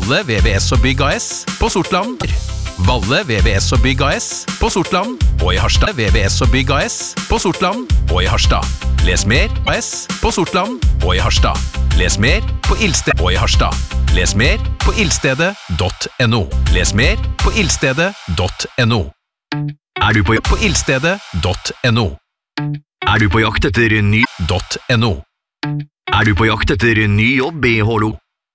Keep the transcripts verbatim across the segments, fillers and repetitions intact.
Valle V V S og Bygg A S på Sortland. Valle V V S og Bygg A S på Sortland og i Harstad. V V S og Bygg A S på Sortland og i Harstad. Les mer på A S på Sortland og i Harstad. Les mer på Ildstedet og i Harstad. Les mer på ildstedet punktum no. Les mer på ildstedet punktum no. Er du på jakt på ildstedet punktum no? Er du på jakt etter ny .no? Er du på jakt etter ny jobb i Hålo?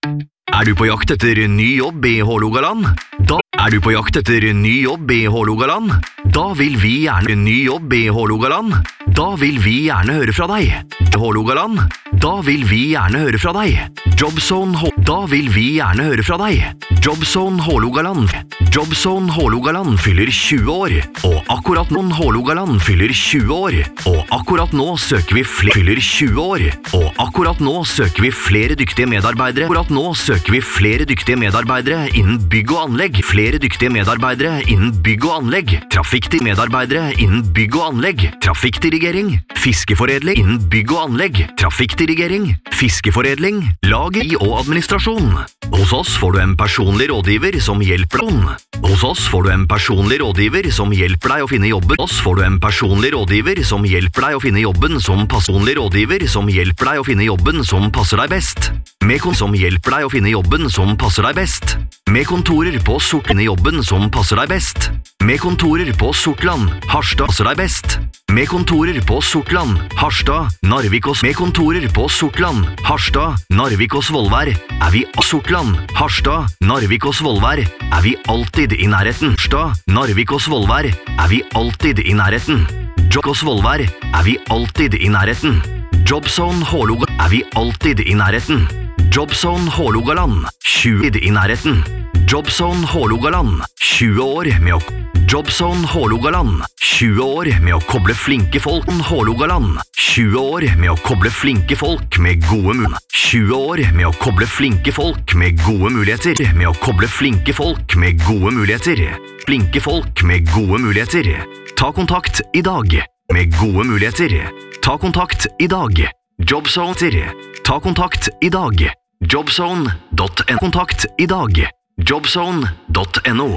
Er du på jakt etter ny jobb i Hålogaland? Da er du på jakt etter ny jobb i Hålogaland? Da vil vi gjerne ny jobb i Hålogaland. Da vil vi gjerne høre fra deg. Hålogaland. Da vil vi gjerne høre fra deg. Jobzone H. Da vil vi gjerne høre fra deg. Jobzone Hålogaland. Jobzone Hålogaland fyller tjue år. Og akkurat nå Hålogaland fyller tjue år. Og akkurat nå søker vi flere fyller tjue år. Og akkurat nå søker vi flere dyktige medarbeidere. Akkurat nå søker vi flere dyktige medarbeidere innen bygg og anlegg. Flere dyktige medarbeidere innen bygg og anlegg. Trafikktig medarbeidere innen bygg og anlegg. Trafikkdirigering. Fiskeforedling innen bygg og anlegg. Trafikkdirigering. Fiskeforedling. Lager og administrasjon. Hos oss får du en personlig rådgiver som hjelper deg. Hos oss får du en personlig rådgiver som hjelper deg å finne jobben. Hos oss får du en personlig rådgiver som hjelper deg å finne jobben som personlig rådgiver som hjelper deg å finne jobben som passer deg best. Med kon som hjelper deg å finne jobben som passer deg best. Med kontorer på Sort finne jobben som passer deg best. Med kontorer på Sortland, Harstad passer deg best. Med kontorer på Sortland, Harstad, Narvik og Med kontorer på Sortland, Harstad, Narvik og Svolvær er vi Sortland, Harstad, Narvik og Svolvær er vi alltid i nærheten. Harstad, Narvik og Svolvær er vi alltid i nærheten. Jobb og Svolvær er vi alltid i nærheten. Jobzone Håloga er vi alltid i nærheten. Jobzone Hålogaland, tjue i nærheten. Jobzone Hålogaland, tjue år med å Jobzone Hålogaland, tjue år med å koble flinke folk. Hålogaland, tjue år med å koble flinke folk med gode muligheter. tjue år med å koble flinke folk med gode muligheter. Med å koble flinke folk med gode muligheter. Flinke folk med gode muligheter. Ta kontakt i dag med gode muligheter. Ta kontakt i dag. Jobzone. Ta kontakt i dag. Jobzone punktum no. Kontakt i dag. Jobzone punktum no.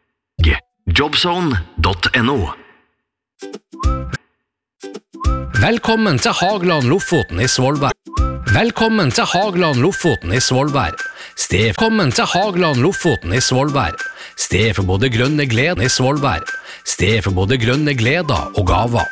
Jobzone punktum no. Velkommen til Hageland Lofoten i Svolvær. Velkommen til Hageland Lofoten i Svolvær. Sted Velkommen til Hageland Lofoten i Svolvær. Sted for både grønne gleder i Svolvær. Sted for både grønne gleder og gaver.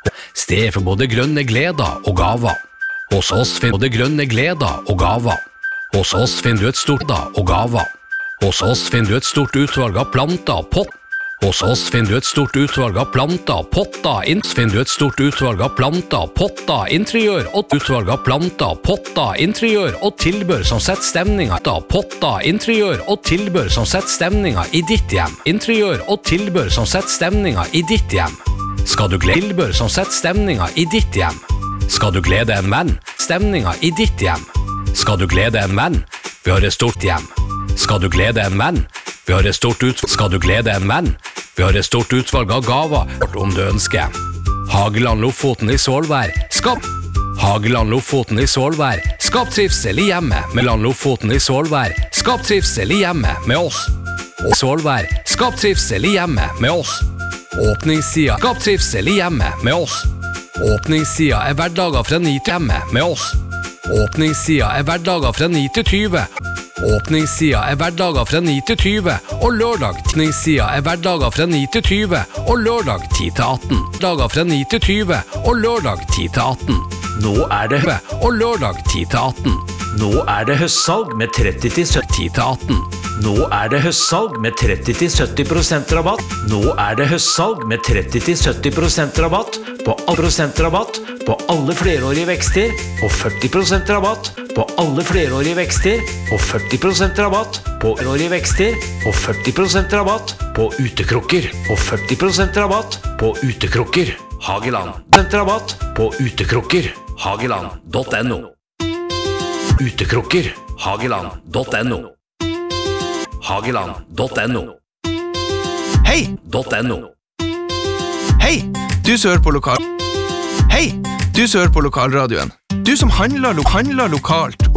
Sted for både grønne gleder og gaver. Hos oss finner du grønne gleder og gaver. Hos oss finner du et stort da og gaver. Hos oss finner du et stort utvalg av planter og pott. Hos oss finner du et stort utvalg av planter, potter, inn finner du et stort utvalg av planter, potter, interiør og utvalg av planter, potter, interiør og tilbør som setter stemninga da potter, interiør og tilbør som setter stemninga i ditt hjem. Interiør og tilbør som setter stemninga i ditt hjem. Skal du glede tilbør som setter stemninga i ditt hjem? Skal du glede en venn? Stemninga i ditt hjem. Skal du glede en venn? Vi har et stort hjem. Skal du glede en venn? Vi har et stort utvalg. Skal du glede en venn? Vi har et stort utvalg av gaver om du ønsker. Hageland Lofoten i Svolvær. Skap Hageland Lofoten i Svolvær. Skap trivsel i hjemmet med Land Lofoten i Svolvær. Skap trivsel i hjemmet med oss. Og Svolvær. Skap trivsel i hjemmet med oss. Åpningssida. Skap trivsel i hjemmet med oss. Åpningssida er hverdager fra ni til hjemme med oss. Åpningssida er hverdager fra ni til tyve. Åpningssida er hverdager fra ni til tyve og lørdag. Åpningssida er hverdager fra ni til tyve og lørdag ti til atten. Dager fra ni til tyve og lørdag ti til atten. Nå er det og lørdag ti til atten. Nå er det høstsalg med tretti til sytti til atten. Nå er det høstsalg med tretti til sytti prosent rabatt. Nå er det høstsalg med tretti til sytti prosent rabatt på all prosent rabatt på alle flerårige vekster og førti prosent rabatt på alle flerårige vekster og førti prosent rabatt på flerårige vekster og førti prosent rabatt på utekrukker og førti prosent rabatt på utekrukker. Hageland. Rabatt på utekrukker. Hageland punktum no. Utekrukker. Hageland punktum no. Hageland punktum no. Hei! .no. Hei! Du som hører på lokal... Hei! Du som hører på lokalradioen. Du som handler, lo handler lokalt